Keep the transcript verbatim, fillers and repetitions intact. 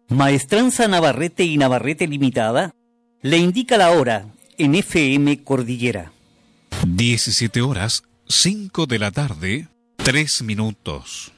Maestranza Navarrete y Navarrete Limitada le indica la hora en F M Cordillera. diecisiete horas, cinco de la tarde, tres minutos.